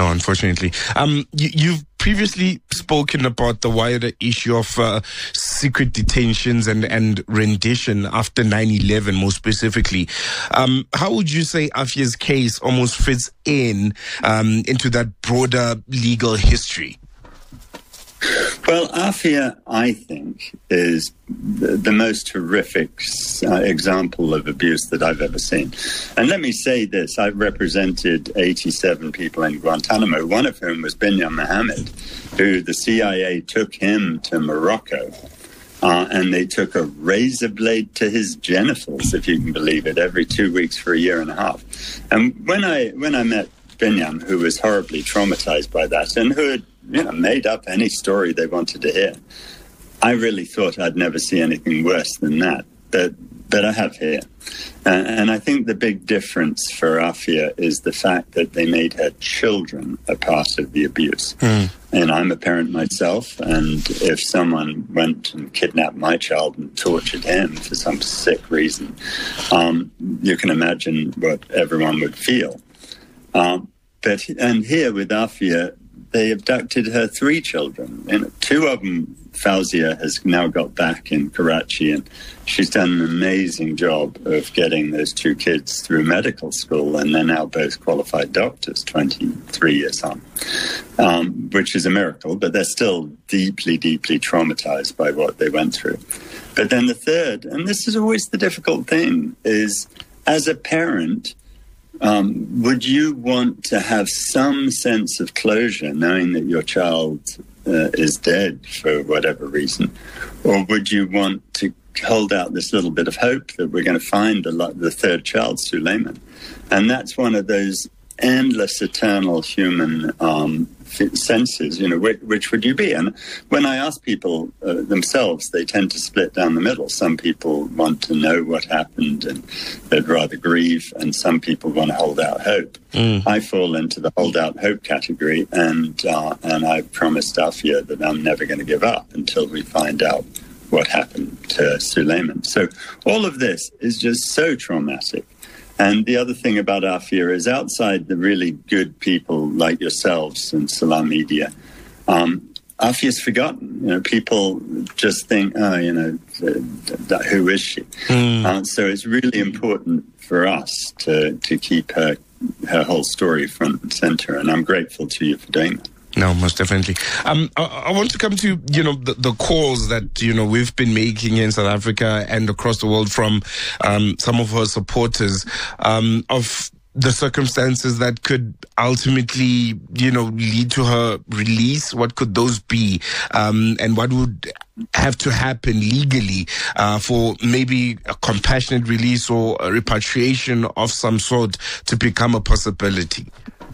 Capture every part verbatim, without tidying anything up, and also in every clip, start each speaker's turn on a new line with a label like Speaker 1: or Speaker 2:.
Speaker 1: No, unfortunately. Um, you, you've previously spoken about the wider issue of uh, secret detentions and, and rendition after nine eleven, more specifically. Um, how would you say Afia's case almost fits in um, into that broader legal history?
Speaker 2: Well, Afia, I think, is the, the most horrific uh, example of abuse that I've ever seen. And let me say this, I've represented eighty-seven people in Guantanamo, one of whom was Binyam Mohammed, who the C I A took him to Morocco. Uh, and they took a razor blade to his genitals, if you can believe it, every two weeks for a year and a half. And when I when I met Binyam, who was horribly traumatized by that and who had you know, made up any story they wanted to hear, I really thought I'd never see anything worse than that, that, that I have here. Uh, and I think the big difference for Afia is the fact that they made her children a part of the abuse. Mm. And I'm a parent myself, and if someone went and kidnapped my child and tortured him for some sick reason, um, you can imagine what everyone would feel. Um, but and here with Afia, they abducted her three children. And two of them, Fauzia has now got back in Karachi, and she's done an amazing job of getting those two kids through medical school, and they're now both qualified doctors, twenty-three years on, um, which is a miracle, but they're still deeply, deeply traumatized by what they went through. But then the third, and this is always the difficult thing, is as a parent, Um, would you want to have some sense of closure knowing that your child uh, is dead for whatever reason? Or would you want to hold out this little bit of hope that we're going to find the, the third child, Suleiman? And that's one of those endless, eternal human um, senses, you know, which, which would you be? And when I ask people uh, themselves, they tend to split down the middle. Some people want to know what happened and they'd rather grieve, and some people want to hold out hope. Mm. I fall into the hold out hope category, and uh, and I promised Afia that I'm never going to give up until we find out what happened to Suleiman. So all of this is just so traumatic. And the other thing about Afia is, outside the really good people like yourselves and Salam Media, um, Afia's forgotten. You know, people just think, oh, you know, uh, who is she? Mm. Uh, so it's really important for us to, to keep her, her whole story front and center. And I'm grateful to you for doing that.
Speaker 1: No, most definitely. Um, I, I want to come to, you know, the, the calls that, you know, we've been making in South Africa and across the world from um, some of our supporters um, of the circumstances that could ultimately, you know, lead to her release. What could those be? Um, and what would have to happen legally uh, for maybe a compassionate release or a repatriation of some sort to become a possibility?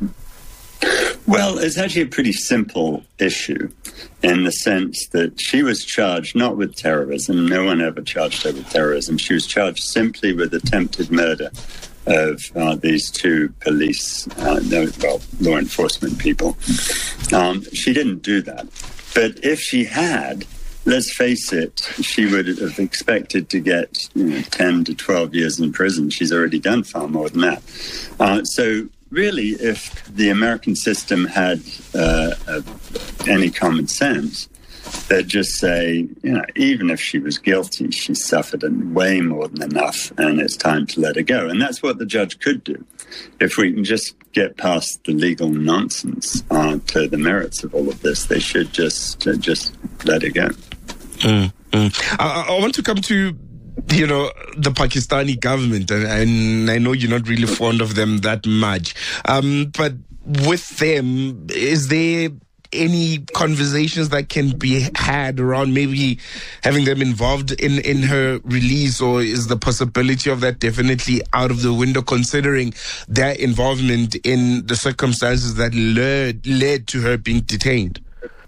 Speaker 2: Well, it's actually a pretty simple issue in the sense that she was charged not with terrorism. No one ever charged her with terrorism. She was charged simply with attempted murder of uh, these two police, uh, no, well, law enforcement people. Um, she didn't do that. But if she had, let's face it, she would have expected to get you know, ten to twelve years in prison. She's already done far more than that. Uh, so really, if the American system had uh, uh, any common sense, they'd just say, you know, even if she was guilty, she suffered way more than enough, and it's time to let her go. And that's what the judge could do. If we can just get past the legal nonsense uh, to the merits of all of this, they should just uh, just let her go.
Speaker 1: Mm, mm. I, I want to come to you know, the Pakistani government, and, and I know you're not really fond of them that much. Um, but with them, is there any conversations that can be had around maybe having them involved in, in her release, or is the possibility of that definitely out of the window, considering their involvement in the circumstances that led, led to her being detained?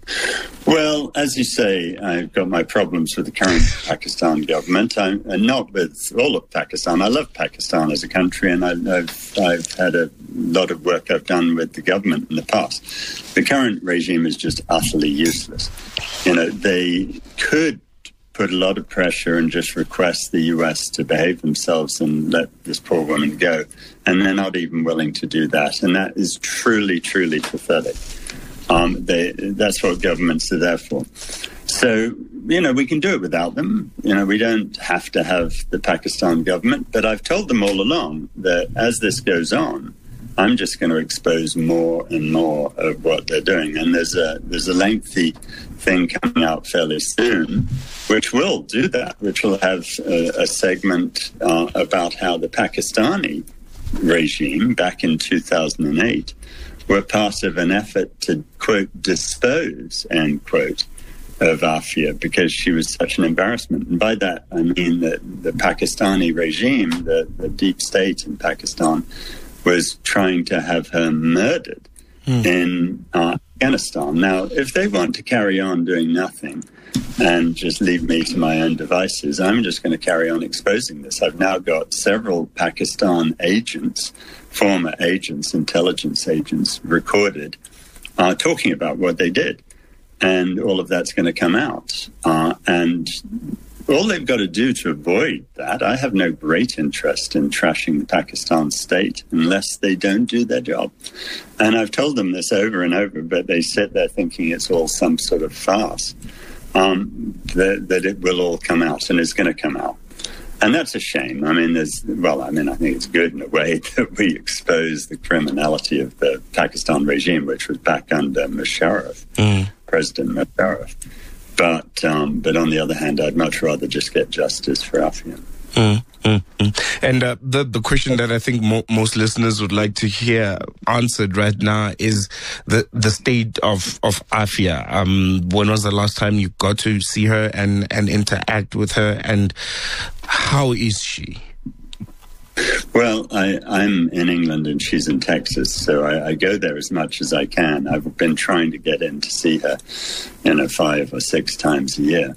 Speaker 2: Well, as you say, I've got my problems with the current Pakistan government, I'm, and not with all of Pakistan. I love Pakistan as a country, and I, I've, I've had a lot of work I've done with the government in the past. The current regime is just utterly useless. You know, they could put a lot of pressure and just request the U S to behave themselves and let this poor woman go. And they're not even willing to do that. And that is truly, truly pathetic. Um, they, that's what governments are there for. So, you know, we can do it without them. You know, we don't have to have the Pakistan government. But I've told them all along that as this goes on, I'm just going to expose more and more of what they're doing. And there's a there's a lengthy thing coming out fairly soon, which will do that, which will have a, a segment uh, about how the Pakistani regime back in two thousand eight were part of an effort to, quote, dispose, end quote, of Afia because she was such an embarrassment. And by that, I mean that the Pakistani regime, the, the deep state in Pakistan, was trying to have her murdered mm. in uh, Afghanistan. Now, if they want to carry on doing nothing and just leave me to my own devices, I'm just going to carry on exposing this. I've now got several Pakistan agents, former agents, intelligence agents, recorded uh, talking about what they did. And all of that's going to come out. Uh, and all they've got to do to avoid that, I have no great interest in trashing the Pakistan state unless they don't do their job. And I've told them this over and over, but they sit there thinking it's all some sort of farce, um, that, that it will all come out, and it's going to come out. And that's a shame. I mean, there's, well, I mean, I think it's good in a way that we expose the criminality of the Pakistan regime, which was back under Musharraf, mm. President Musharraf. But um, but on the other hand, I'd much rather just get justice for Afia.
Speaker 1: Mm, mm, mm. And uh, the the question that I think mo- most listeners would like to hear answered right now is the the state of of Afia. Um, when was the last time you got to see her and and interact with her, and how is she?
Speaker 2: Well, I, I'm in England and she's in Texas, so I, I go there as much as I can. I've been trying to get in to see her, you know, five or six times a year.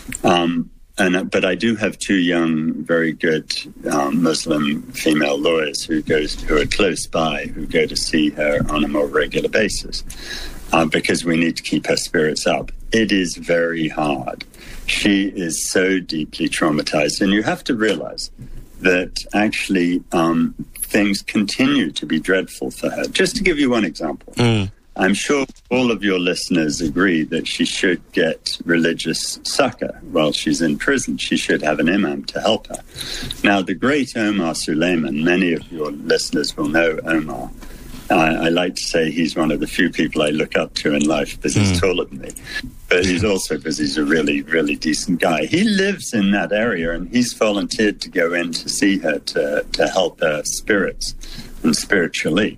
Speaker 2: Um, and but I do have two young, very good um, Muslim female lawyers who goes who are close by, who go to see her on a more regular basis, uh, because we need to keep her spirits up. It is very hard. She is so deeply traumatized, and you have to realize that actually um, things continue to be dreadful for her. Just to give you one example, mm. I'm sure all of your listeners agree that she should get religious succor while she's in prison. She should have an imam to help her. Now, the great Omar Suleiman, many of your listeners will know Omar. I, I like to say he's one of the few people I look up to in life because he's mm. taller than me. But he's also because he's a really, really decent guy. He lives in that area, and he's volunteered to go in to see her to, to help her spirits and spiritually.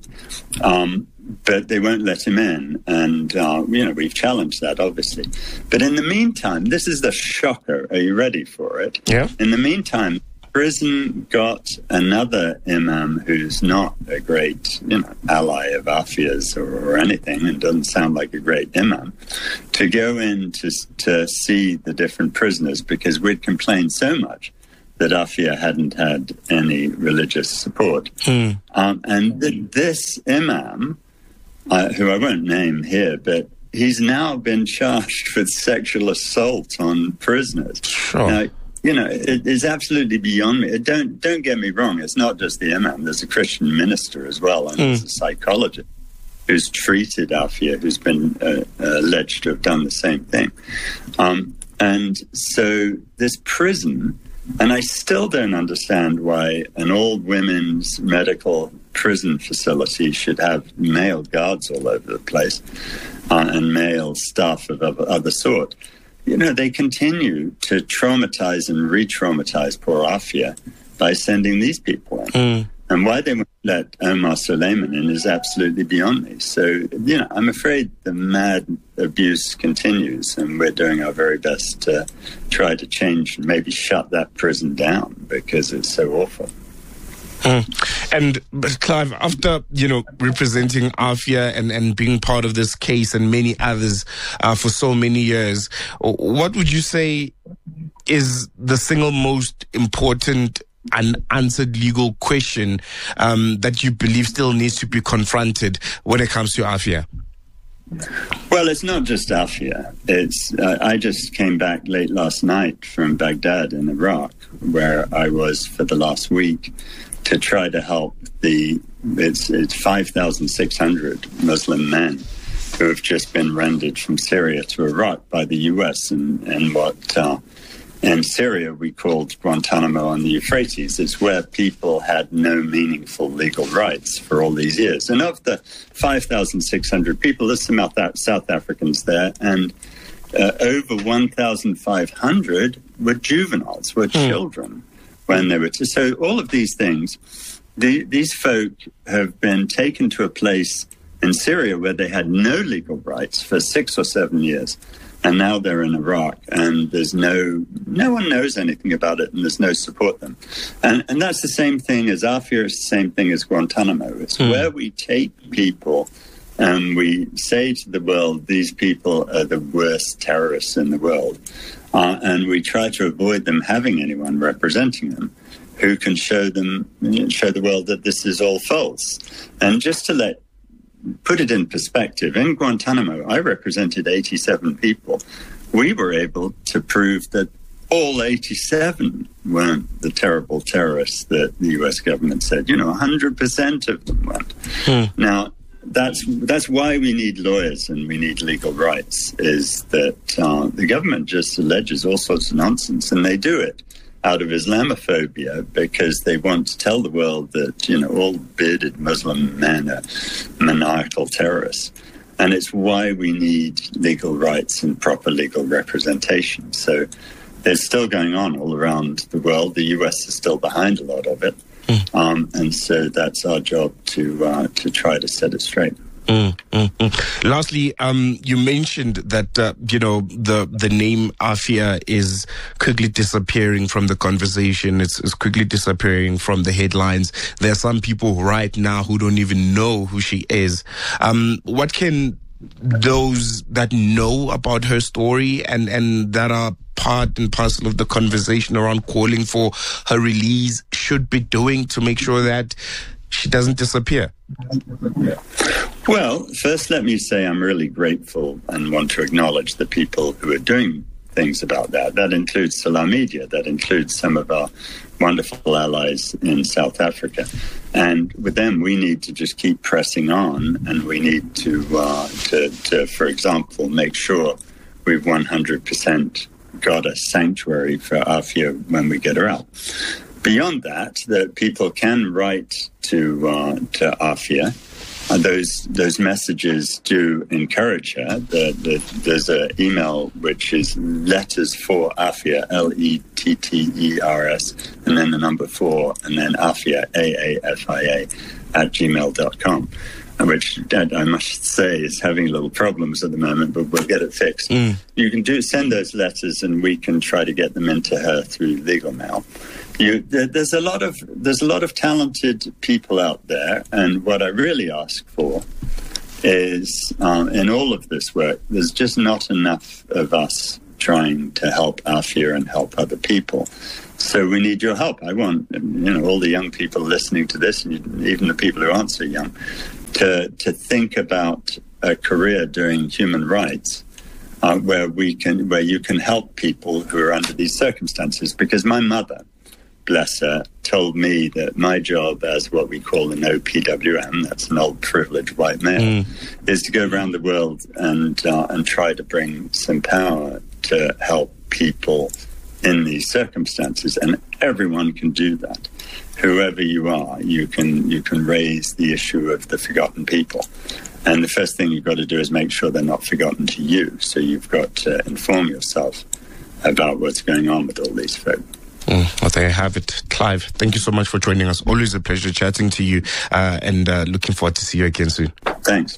Speaker 2: Um, but they won't let him in. And, uh, you know, we've challenged that, obviously. But in the meantime, this is the shocker. Are you ready for it?
Speaker 1: Yeah.
Speaker 2: In the meantime, prison got another imam who's not a great, you know, ally of Afia's or, or anything, and doesn't sound like a great imam, to go in to, to see the different prisoners because we'd complained so much that Afia hadn't had any religious support. Mm. Um, and th- this imam, uh, who I won't name here, but he's now been charged with sexual assault on prisoners.
Speaker 1: Sure.
Speaker 2: Now, you know, it is absolutely beyond me. Don't don't get me wrong. It's not just the imam. There's a Christian minister as well, and mm. there's a psychologist who's treated Afia, who's been uh, uh, alleged to have done the same thing. Um, and so this prison, and I still don't understand why an all-women's medical prison facility should have male guards all over the place uh, and male staff of other, other sort. You know, they continue to traumatize and re-traumatize poor Afia by sending these people in. Mm. And why they won't let Omar Suleiman in is absolutely beyond me. So, you know, I'm afraid the mad abuse continues, and we're doing our very best to try to change and maybe shut that prison down because it's so awful.
Speaker 1: Mm. And but Clive, after, you know, representing Afia and, and being part of this case and many others uh, for so many years, what would you say is the single most important unanswered legal question um, that you believe still needs to be confronted when it comes to Afia?
Speaker 2: Well, it's not just Afia. It's uh, I just came back late last night from Baghdad in Iraq, where I was for the last week to try to help the it's it's five thousand six hundred Muslim men who have just been rendered from Syria to Iraq by the U S and and what uh, in Syria we called Guantanamo on the Euphrates. It's where people had no meaningful legal rights for all these years. And of the five thousand six hundred people, there's some South Africans there, and uh, over one thousand five hundred were juveniles, were mm. children when they were. T- so all of these things, the, these folk have been taken to a place in Syria where they had no legal rights for six or seven years. And now they're in Iraq, and there's no no one knows anything about it, and there's no support them. And and that's the same thing as Afia, it's the same thing as Guantanamo. It's mm. where we take people and we say to the world, these people are the worst terrorists in the world. Uh, and we try to avoid them having anyone representing them who can show them, show the world that this is all false. And just to let put it in perspective, in Guantanamo, I represented eighty-seven people. We were able to prove that all eighty-seven weren't the terrible terrorists that the U S government said. You know, one hundred percent of them weren't. Hmm. Now, that's that's why we need lawyers and we need legal rights, is that uh, the government just alleges all sorts of nonsense, and they do it out of Islamophobia because they want to tell the world that, you know, all bearded Muslim men are maniacal terrorists. And it's why we need legal rights and proper legal representation. So it's still going on all around the world. The U S is still behind a lot of it. Mm. Um, and so that's our job to uh, to try to set it straight.
Speaker 1: Mm, mm, mm. Lastly, um, you mentioned that, uh, you know, the, the name Afia is quickly disappearing from the conversation. It's, it's quickly disappearing from the headlines. There are some people right now who don't even know who she is. Um, what can those that know about her story and, and that are part and parcel of the conversation around calling for her release should be doing to make sure that she doesn't disappear?
Speaker 2: Well, first let me say I'm really grateful and want to acknowledge the people who are doing things about that. That includes Salam Media, that includes some of our wonderful allies in South Africa. And with them, we need to just keep pressing on, and we need to, uh, to, to for example, make sure we've one hundred percent got a sanctuary for Afia when we get her out. Beyond that, that people can write to uh, to Afia. Uh, those those messages do encourage her. The, the, there's an email which is letters for Afia, L E T T E R S, and then the number four, and then Afia, A A F I A, at gmail dot com. Which I must say is having little problems at the moment, but we'll get it fixed. Mm. You can do send those letters, and we can try to get them into her through legal mail. You, there's a lot of there's a lot of talented people out there, and what I really ask for is, um, in all of this work, there's just not enough of us trying to help Afia and help other people. So we need your help. I want, you know, all the young people listening to this, and even the people who aren't so young, to to think about a career doing human rights, uh, where we can, where you can help people who are under these circumstances. Because my mother, bless her, told me that my job as what we call an O P W M, that's an old privileged white male, mm. is to go around the world and uh, and try to bring some power to help people in these circumstances. And everyone can do that. Whoever you are, you can you can raise the issue of the forgotten people. And the first thing you've got to do is make sure they're not forgotten to you. So you've got to inform yourself about what's going on with all these folk.
Speaker 1: Mm, well, there you have it. Clive, thank you so much for joining us. Always a pleasure chatting to you, uh, and uh, looking forward to see you again soon.
Speaker 2: Thanks.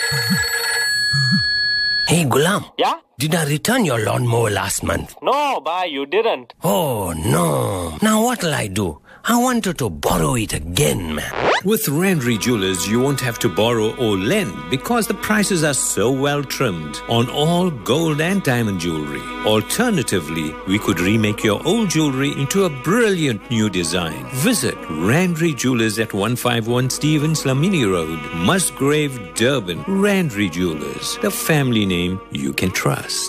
Speaker 3: Hey, Gulam.
Speaker 4: Yeah?
Speaker 3: Did I return your lawnmower last month?
Speaker 4: No, bye, you didn't.
Speaker 3: Oh, no. Now what'll I do? I wanted to borrow it again, man.
Speaker 4: With Randry Jewelers, you won't have to borrow or lend because the prices are so well trimmed on all gold and diamond jewelry. Alternatively, we could remake your old jewelry into a brilliant new design. Visit Randry Jewelers at one fifty-one Stevens Lamini Road, Musgrave, Durban. Randry Jewelers, the family name you can trust.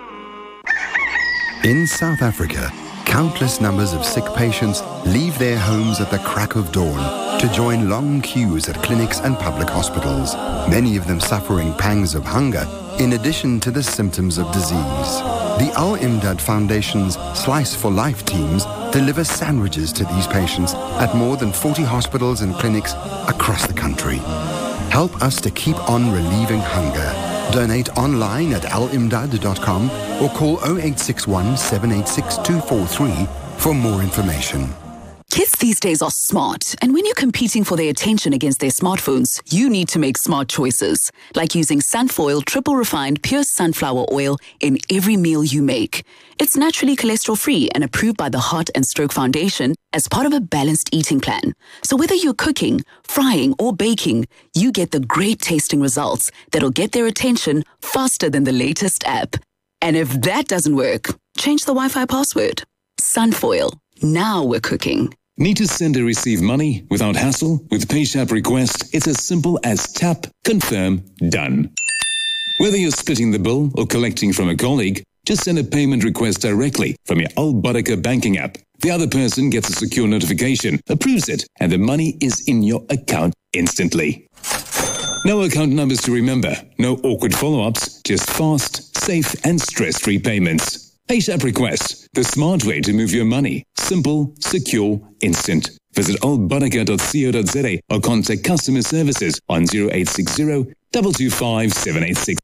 Speaker 5: In South Africa, countless numbers of sick patients leave their homes at the crack of dawn to join long queues at clinics and public hospitals, many of them suffering pangs of hunger in addition to the symptoms of disease. The Al Imdad Foundation's Slice for Life teams deliver sandwiches to these patients at more than forty hospitals and clinics across the country. Help us to keep on relieving hunger. Donate online at al imdad dot com or call oh eight six one, seven eight six, two four three for more information.
Speaker 6: Kids these days are smart, and when you're competing for their attention against their smartphones, you need to make smart choices, like using Sunfoil triple refined pure sunflower oil in every meal you make. It's naturally cholesterol-free and approved by the Heart and Stroke Foundation as part of a balanced eating plan. So whether you're cooking, frying, or baking, you get the great tasting results that'll get their attention faster than the latest app. And if that doesn't work, change the Wi-Fi password. Sunfoil. Now we're cooking.
Speaker 7: Need to send or receive money without hassle? With PayShap Request, it's as simple as tap, confirm, done. Whether you're splitting the bill or collecting from a colleague, just send a payment request directly from your Al Barakah banking app. The other person gets a secure notification, approves it, and the money is in your account instantly. No account numbers to remember, no awkward follow-ups, just fast, safe, and stress-free payments. PayShap Request, the smart way to move your money. Simple, secure, instant. Visit al barakah dot co dot za or contact customer services on zero eight six zero, two two five, seven eight six.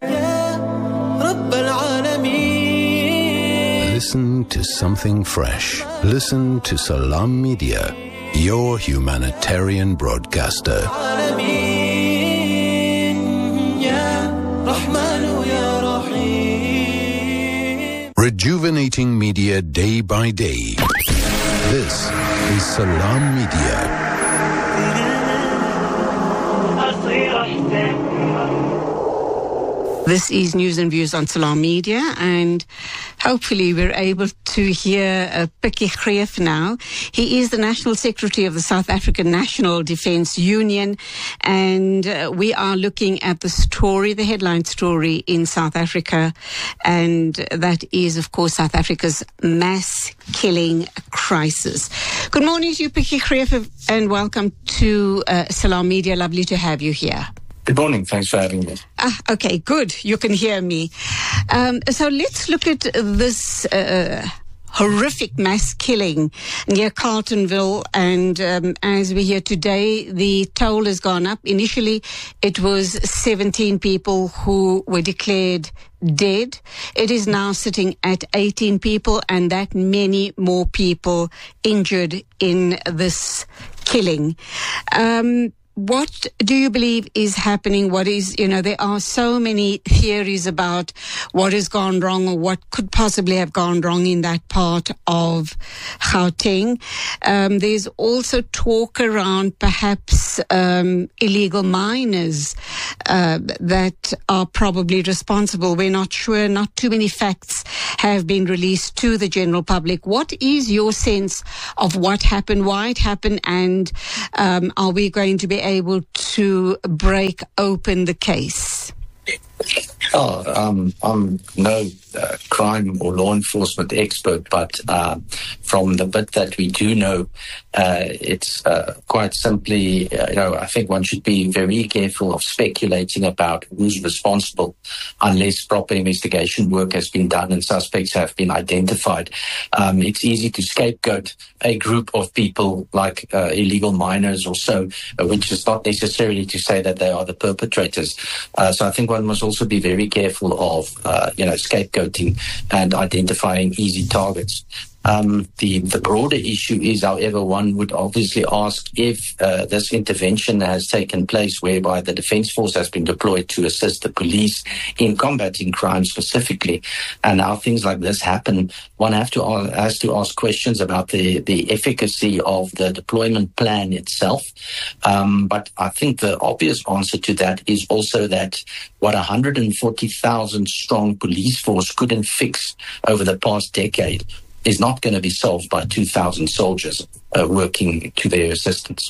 Speaker 8: Listen to something fresh. Listen to Salam Media, your humanitarian broadcaster. Rejuvenating media day by day. This is Salam Media.
Speaker 9: This is News and Views on Salam Media, and hopefully we're able to hear uh, Pikkie Greef now. He is the National Secretary of the South African National Defence Union, and uh, we are looking at the story, the headline story in South Africa, and that is, of course, South Africa's mass killing crisis. Good morning to you, Pikkie Greef, and welcome to uh, Salam Media. Lovely to have you here.
Speaker 10: Good morning. Thanks for having me.
Speaker 9: Ah, okay, good. You can hear me. Um, so let's look at this uh, horrific mass killing near Carltonville. And um, as we hear today, the toll has gone up. Initially, it was seventeen people who were declared dead. It is now sitting at eighteen people, and that many more people injured in this killing. Um, What do you believe is happening? What is, you know, there are so many theories about what has gone wrong or what could possibly have gone wrong in that part of Gauteng. Um, there's also talk around perhaps um, illegal miners uh, that are probably responsible. We're not sure. Not too many facts have been released to the general public. What is your sense of what happened, why it happened, and um, are we going to be able to break open the case?
Speaker 10: Oh, um, I'm no uh, crime or law enforcement expert, but uh, from the bit that we do know, uh, it's uh, quite simply, uh, you know, I think one should be very careful of speculating about who's responsible unless proper investigation work has been done and suspects have been identified. Um, it's easy to scapegoat a group of people like uh, illegal miners or so, uh, which is not necessarily to say that they are the perpetrators. Uh, so I think one must also be very careful of, uh, you know, scapegoating and identifying easy targets. Um, the, the broader issue is, however, one would obviously ask if uh, this intervention has taken place whereby the Defence Force has been deployed to assist the police in combating crime specifically, and how things like this happen, one have to, uh, has to ask questions about the, the efficacy of the deployment plan itself. Um, but I think the obvious answer to that is also that what a one hundred forty thousand strong police force couldn't fix over the past decade is not going to be solved by two thousand soldiers uh, working to their assistance.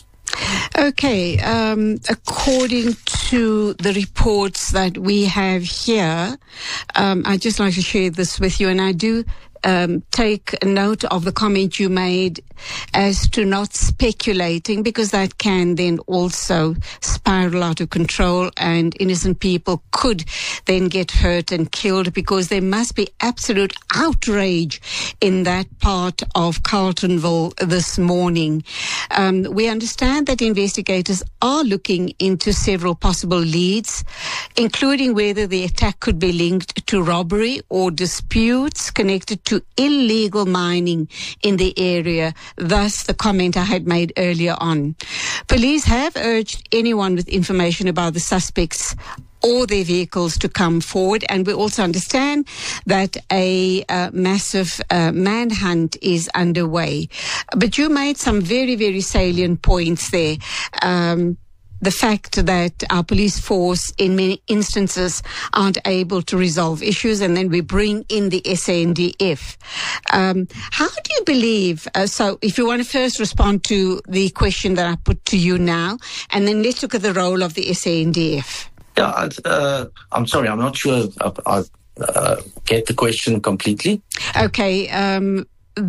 Speaker 9: Okay, um, according to the reports that we have here, um, I'd just like to share this with you, and I do Um, take note of the comment you made as to not speculating, because that can then also spiral out of control and innocent people could then get hurt and killed, because there must be absolute outrage in that part of Carletonville this morning. Um, we understand that investigators are looking into several possible leads, including whether the attack could be linked to robbery or disputes connected to illegal mining in the area, thus the comment I had made earlier on. Police have urged anyone with information about the suspects or their vehicles to come forward, and we also understand that a uh, massive uh, manhunt is underway. But you made some very, very salient points there. Um, The fact that our police force in many instances aren't able to resolve issues, and then we bring in the S A N D F. Um, how do you believe, uh, so if you want to first respond to the question that I put to you now, and then let's look at the role of the S A N D F.
Speaker 10: Yeah, uh, I'm sorry, I'm not sure I, I uh, get the question completely.
Speaker 9: Okay, um,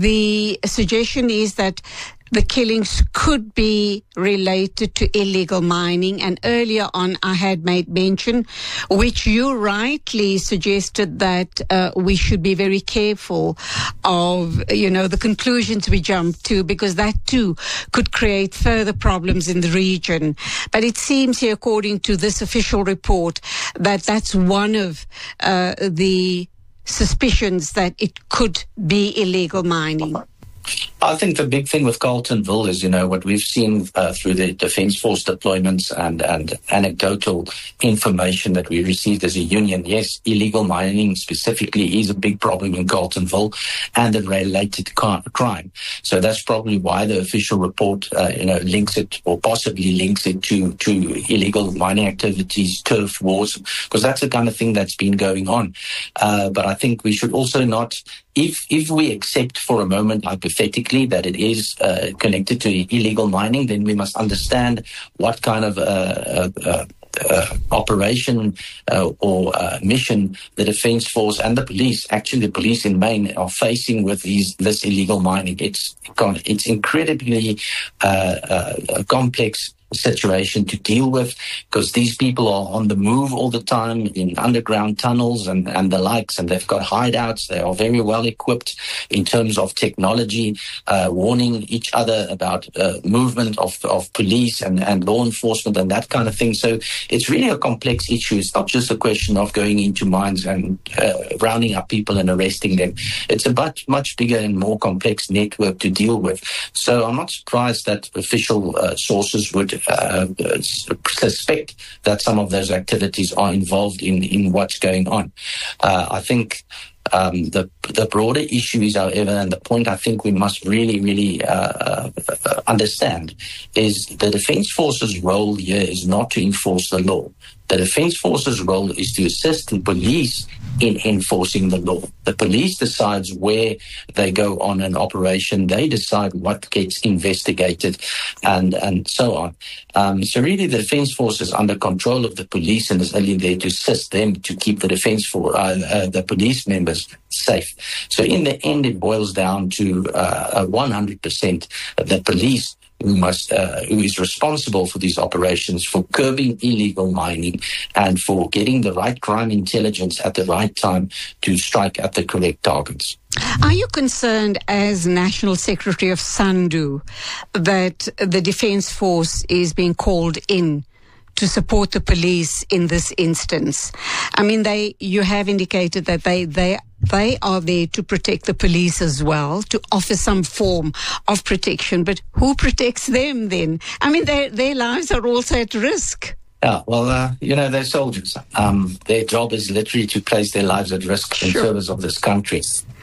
Speaker 9: the suggestion is that the killings could be related to illegal mining. And earlier on, I had made mention, which you rightly suggested, that uh, we should be very careful of, you know, the conclusions we jump to, because that too could create further problems in the region. But it seems here, according to this official report, that that's one of uh, the suspicions that it could be illegal mining.
Speaker 10: I think the big thing with Carletonville is, you know, what we've seen uh, through the Defence Force deployments and, and anecdotal information that we received as a union. Yes, illegal mining specifically is a big problem in Carletonville and the related crime. So that's probably why the official report, uh, you know, links it, or possibly links it to, to illegal mining activities, turf wars, because that's the kind of thing that's been going on. Uh, but I think we should also not, if, if we accept for a moment, hypothetically, that it is uh, connected to illegal mining, then we must understand what kind of uh, uh, uh, uh, operation uh, or uh, mission the Defence Force and the police, actually the police in Maine, are facing with these this illegal mining. It's it's incredibly uh, uh, complex situation to deal with, because these people are on the move all the time in underground tunnels and, and the likes, and they've got hideouts. They are very well equipped in terms of technology, uh, warning each other about uh, movement of, of police and, and law enforcement and that kind of thing. So it's really a complex issue. It's not just a question of going into mines and uh, rounding up people and arresting them. It's a much, much bigger and more complex network to deal with. So I'm not surprised that official uh, sources would Uh, suspect that some of those activities are involved in, in what's going on. Uh, I think um, the the broader issue is, however, and the point I think we must really, really uh, uh, understand, is the Defence Force's role here is not to enforce the law. The Defence Force's role is to assist the police in enforcing the law. The police decides where they go on an operation. They decide what gets investigated and, and so on. Um, so really the Defence Force is under control of the police and is only there to assist them to keep the Defence Force, uh, uh, the police members safe. So in the end, it boils down to uh, one hundred percent the police who must, uh, who is responsible for these operations, for curbing illegal mining and for getting the right crime intelligence at the right time to strike at the correct targets.
Speaker 9: Are you concerned, as National Secretary of SANDU, that the Defence Force is being called in to support the police in this instance? I mean, they you have indicated that they they they are there to protect the police as well, to offer some form of protection. But who protects them then? I mean, their their lives are also at risk.
Speaker 10: Yeah, well, uh, you know, they're soldiers. Um, their job is literally to place their lives at risk in
Speaker 9: Sure.
Speaker 10: service of this country.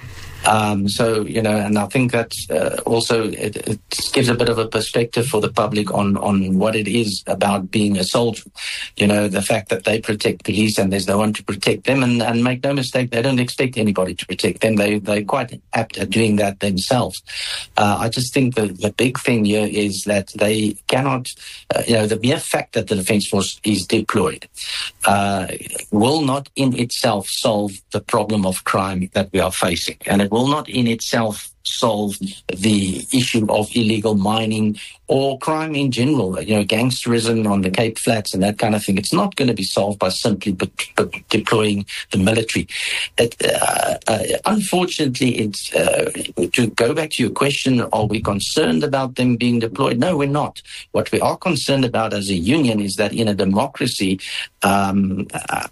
Speaker 10: Um, so, you know, and I think that uh, also it, it gives a bit of a perspective for the public on, on what it is about being a soldier. You know, the fact that they protect police and there's no one to protect them. And, and make no mistake, they don't expect anybody to protect them. They, they're quite apt at doing that themselves. Uh, I just think the, the big thing here is that they cannot, uh, you know, the mere fact that the Defence Force is deployed uh, will not in itself solve the problem of crime that we are facing. And it will not in itself solve the issue of illegal mining or crime in general, you know, gangsterism on the Cape Flats and that kind of thing. It's not going to be solved by simply b- b- deploying the military. It, uh, uh, unfortunately, it's, uh, to go back to your question, are we concerned about them being deployed? No, we're not. What we are concerned about as a union is that in a democracy, um, uh,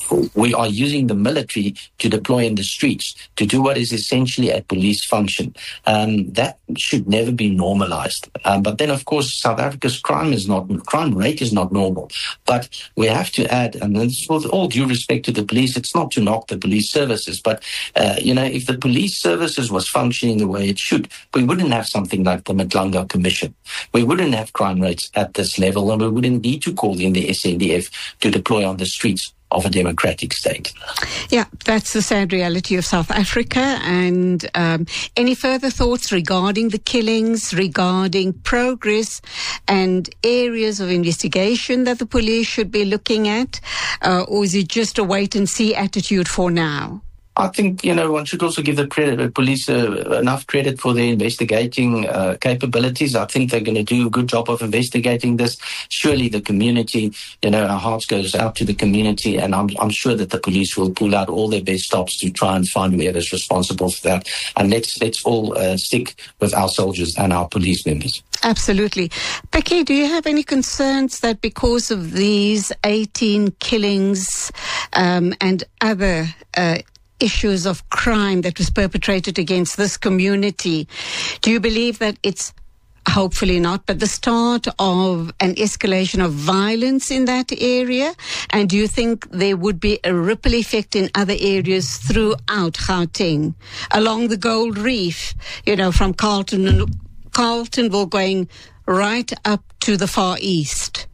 Speaker 10: we are using the military to deploy in the streets to do what is essentially a police function. Um, that should never be normalized. Um, but then, of course, South Africa's crime is not crime rate is not normal. But we have to add, and this with all due respect to the police, it's not to knock the police services, but uh, you know, if the police services was functioning the way it should, we wouldn't have something like the Madlanga Commission. We wouldn't have crime rates at this level, and we wouldn't need to call in the S A D F to deploy on the streets of a democratic state.
Speaker 9: Yeah, that's the sad reality of South Africa. And um, any further thoughts regarding the killings, regarding progress and areas of investigation that the police should be looking at? Uh, or is it just a wait-and-see attitude for now?
Speaker 10: I think, you know, one should also give the credit, the police uh, enough credit for their investigating uh, capabilities. I think they're going to do a good job of investigating this. Surely the community, you know, our hearts goes out to the community, and I'm, I'm sure that the police will pull out all their best stops to try and find whoever's responsible for that. And let's let's all uh, stick with our soldiers and our police members.
Speaker 9: Absolutely. Becky, do you have any concerns that because of these eighteen killings um, and other uh, issues of crime that was perpetrated against this community, do you believe that it's, hopefully not, but the start of an escalation of violence in that area? And do you think there would be a ripple effect in other areas throughout Gauteng, along the Gold Reef, you know, from Carlton, Carltonville going right up to the Far East?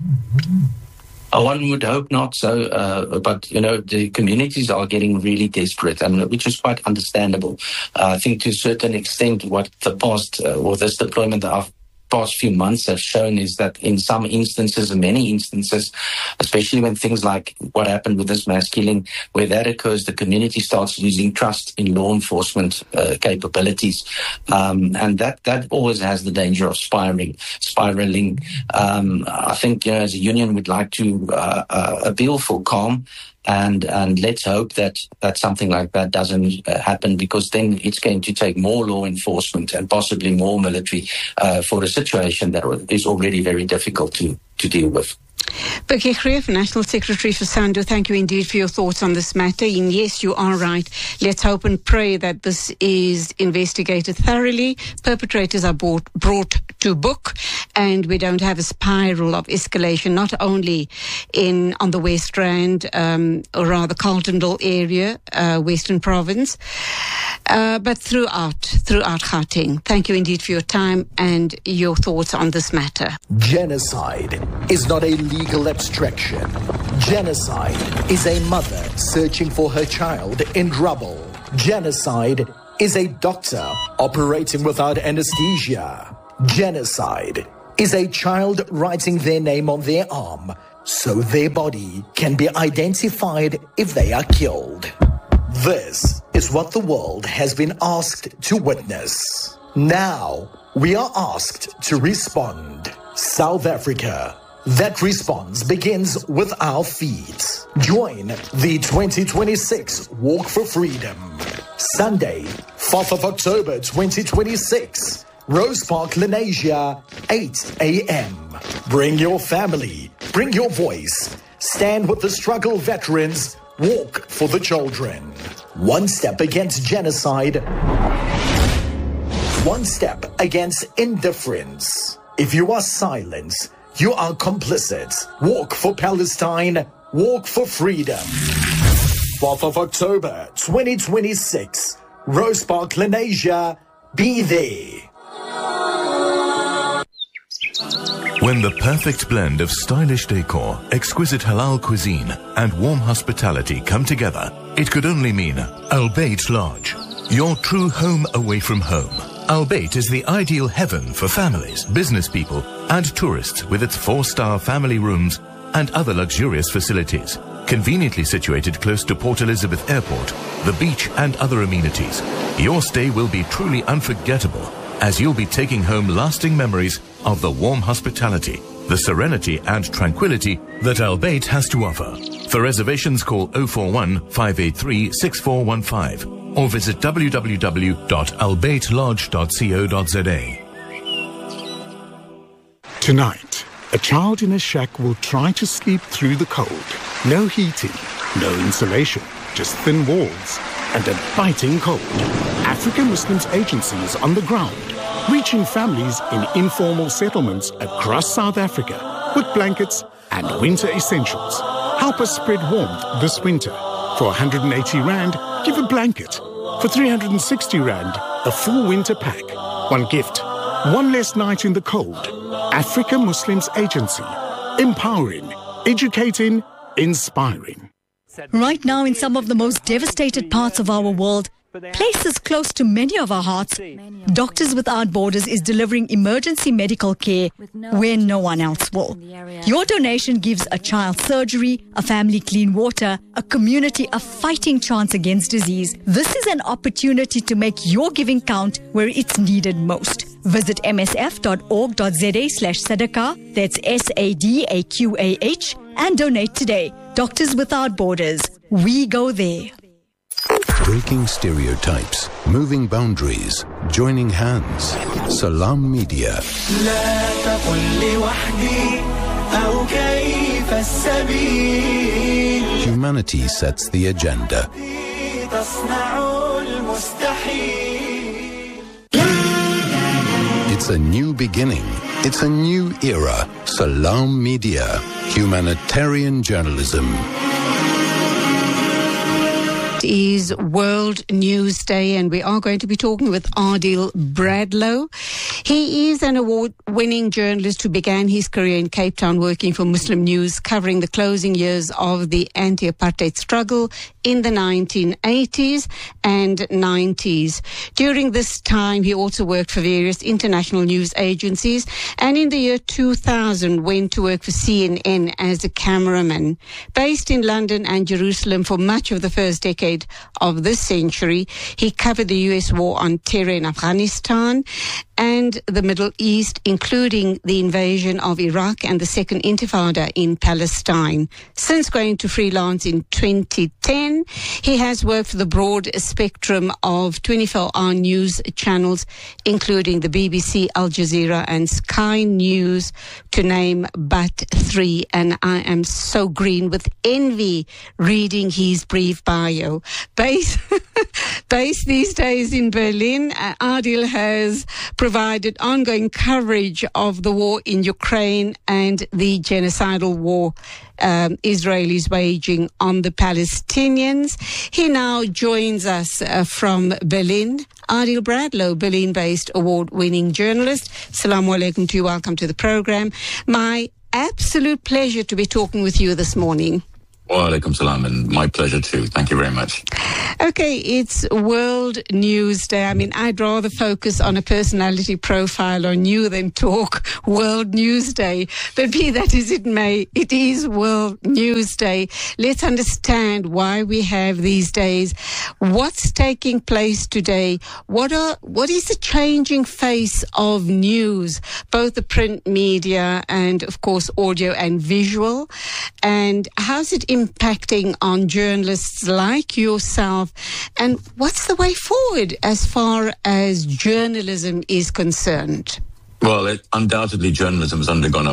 Speaker 10: One would hope not so, uh, but, you know, the communities are getting really desperate, and which is quite understandable. Uh, I think to a certain extent what the past, uh, or this deployment of past few months have shown is that in some instances, in many instances, especially when things like what happened with this mass killing, where that occurs, the community starts losing trust in law enforcement uh, capabilities. Um, and that, that always has the danger of spiraling. spiraling. Um, I think, you know, as a union, we'd like to uh, uh, appeal for calm. And and let's hope that, that something like that doesn't uh, happen, because then it's going to take more law enforcement and possibly more military uh, for a situation that is already very difficult to, to deal with.
Speaker 9: Becky Greef, National Secretary for SANDO, thank you indeed for your thoughts on this matter. And yes, you are right. Let's hope and pray that this is investigated thoroughly, perpetrators are brought, brought to book, and we don't have a spiral of escalation, not only in on the West Rand, um, or rather Carltonville area, uh, Western Province, uh, but throughout, throughout Gauteng. Thank you indeed for your time and your thoughts on this matter.
Speaker 11: Genocide is not a legal abstraction. Genocide is a mother searching for her child in trouble. Genocide is a doctor operating without anesthesia. Genocide is a child writing their name on their arm so their body can be identified if they are killed. This is what the world has been asked to witness. Now we are asked to respond. South Africa. That response begins with our feet. Join the twenty twenty-six Walk for Freedom. Sunday, fourth of October twenty twenty-six Rose Park, Lenasia, eight a.m. Bring your family, bring your voice. Stand with the struggle veterans, walk for the children. One step against genocide, one step against indifference. If you are silent, you are complicit. Walk for Palestine, walk for freedom. fourth of October, twenty twenty-six, Rose Park, Lenasia, be there.
Speaker 12: When the perfect blend of stylish decor, exquisite halal cuisine, and warm hospitality come together, it could only mean Al Bayt Lodge, your true home away from home. Al Bayt is the ideal heaven for families, business people, and tourists with its four-star family rooms and other luxurious facilities. Conveniently situated close to Port Elizabeth Airport, the beach, and other amenities, your stay will be truly unforgettable, as you'll be taking home lasting memories of the warm hospitality, the serenity and tranquility that Al Bayt has to offer. For reservations, call oh four one, five eight three, six four one five or visit w w w dot al bayt lodge dot co dot z a.
Speaker 13: Tonight, a child in a shack will try to sleep through the cold. No heating, no insulation, just thin walls and a biting cold. African Muslims Agency is on the ground, reaching families in informal settlements across South Africa with blankets and winter essentials. Help us spread warmth this winter. For one hundred eighty rand, give a blanket. For three hundred sixty rand, a full winter pack. One gift, one less night in the cold. African Muslims Agency. Empowering, educating, inspiring.
Speaker 14: Right now, in some of the most devastated parts of our world, places close to many of our hearts, Doctors Without Borders is delivering emergency medical care where no one else will. Your donation gives a child surgery, a family clean water, a community a fighting chance against disease. This is an opportunity to make your giving count where it's needed most. Visit m s f dot org dot z a slash sadaqah, that's S A D A Q A H, and donate today. Doctors Without Borders. We go there.
Speaker 8: Breaking stereotypes, moving boundaries, joining hands. Salam Media. Humanity sets the agenda. It's a new beginning. It's a new era. Salam Media. Humanitarian journalism.
Speaker 9: Is World News Day, and we are going to be talking with Adil Bradlow. He is an award-winning journalist who began his career in Cape Town working for Muslim News, covering the closing years of the anti-apartheid struggle in the nineteen eighties and nineties. During this time, he also worked for various international news agencies, and in the year two thousand went to work for C N N as a cameraman. Based in London and Jerusalem for much of the first decade of this century, he covered the U S war on terror in Afghanistan and the Middle East, including the invasion of Iraq and the Second Intifada in Palestine. Since going to freelance in twenty ten, he has worked for the broad spectrum of twenty-four hour news channels, including the B B C, Al Jazeera and Sky News, to name but three. And I am so green with envy reading his brief bio. Based, based these days in Berlin, uh, Adil has provided ongoing coverage of the war in Ukraine and the genocidal war um, Israel is waging on the Palestinians. He now joins us uh, from Berlin. Adil Bradlow, Berlin-based award-winning journalist. Assalamu alaikum to you. Welcome to the program. My absolute pleasure to be talking with you this morning.
Speaker 15: Wa alaikum salam, and my pleasure too. Thank you very much.
Speaker 9: Okay, it's World News Day. I mean, I'd rather focus on a personality profile on you than talk World News Day. But be that as it may, it is World News Day. Let's understand why we have these days. What's taking place today? What are what is the changing face of news, both the print media and, of course, audio and visual? And how's it impacting on journalists like yourself yourself. And what's the way forward as far as journalism is concerned?
Speaker 15: Well, it, undoubtedly journalism has undergone a